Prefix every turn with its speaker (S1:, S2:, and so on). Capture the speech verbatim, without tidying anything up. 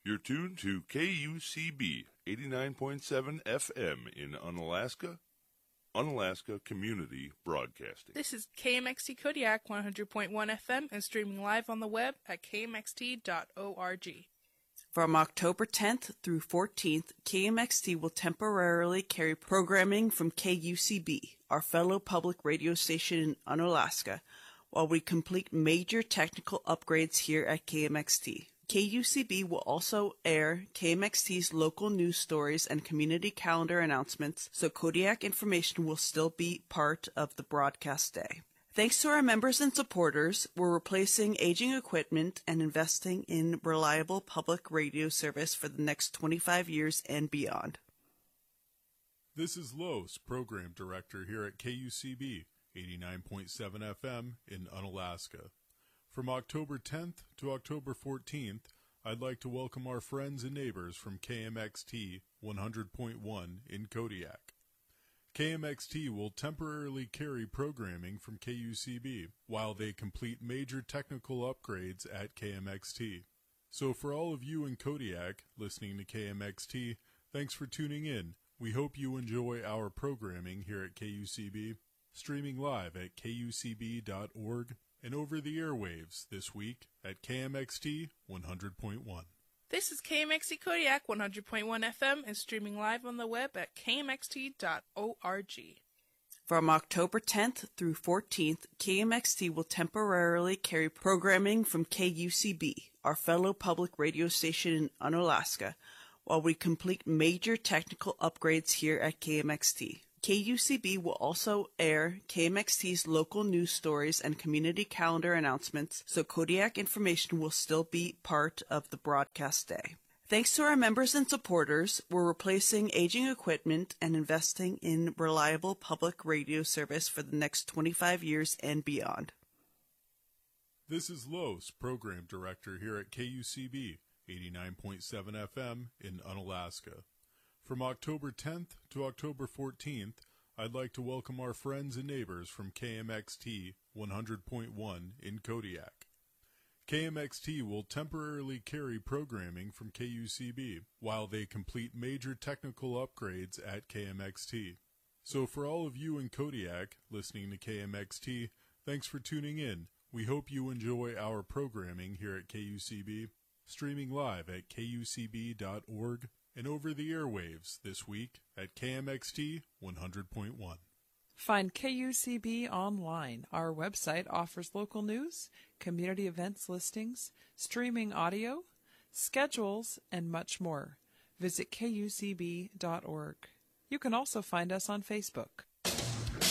S1: You're tuned to K U C B eighty-nine point seven F M in Unalaska, Unalaska Community Broadcasting.
S2: This is K M X T Kodiak one hundred point one F M and streaming live on the web at k m x t dot org.
S3: From October tenth through fourteenth, K M X T will temporarily carry programming from K U C B, our fellow public radio station in Unalaska, while we complete major technical upgrades here at K M X T. K U C B will also air K M X T's local news stories and community calendar announcements, so Kodiak information will still be part of the broadcast day. Thanks to our members and supporters, we're replacing aging equipment and investing in reliable public radio service for the next twenty-five years and beyond.
S4: This is Los, Program Director here at K U C B, eighty-nine point seven F M in Unalaska. From October tenth to October fourteenth, I'd like to welcome our friends and neighbors from K M X T one hundred point one in Kodiak. K M X T will temporarily carry programming from K U C B while they complete major technical upgrades at K M X T. So for all of you in Kodiak listening to K M X T, thanks for tuning in. We hope you enjoy our programming here at K U C B, streaming live at k u c b dot org and over the airwaves this week at K M X T one hundred point one.
S2: This is K M X T Kodiak one hundred point one F M and streaming live on the web at k m x t dot org.
S3: From October tenth through fourteenth, K M X T will temporarily carry programming from K U C B, our fellow public radio station in Unalaska, while we complete major technical upgrades here at K M X T. K U C B will also air K M X T's local news stories and community calendar announcements, so Kodiak information will still be part of the broadcast day. Thanks to our members and supporters, we're replacing aging equipment and investing in reliable public radio service for the next twenty-five years and beyond.
S4: This is Los, Program Director here at K U C B, eighty-nine point seven F M in Unalaska. From October tenth to October fourteenth, I'd like to welcome our friends and neighbors from K M X T one hundred point one in Kodiak. K M X T will temporarily carry programming from K U C B while they complete major technical upgrades at K M X T. So for all of you in Kodiak listening to K M X T, thanks for tuning in. We hope you enjoy our programming here at K U C B, streaming live at k u c b dot org and over the airwaves this week at K M X T one hundred point one.
S5: Find K U C B online. Our website offers local news, community events listings, streaming audio, schedules, and much more. Visit k u c b dot org. You can also find us on Facebook.